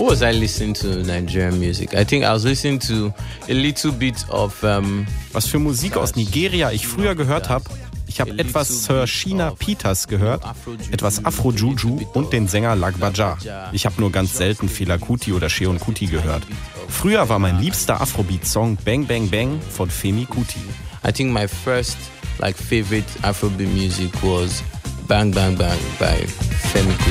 What was I listening to Nigerian music? I think I was listening to a little bit of Was für Musik aus Nigeria ich früher gehört habe? Ich habe etwas Sir Shina Peters gehört, etwas Afro-Juju und den Sänger Lagbaja. Ich habe nur ganz selten Fela Kuti oder Seun Kuti gehört. Früher war mein liebster Afrobeat-Song Bang Bang Bang von Femi Kuti. I think my first favorite Afrobeat music was Bang Bang Bang by Femi Kuti.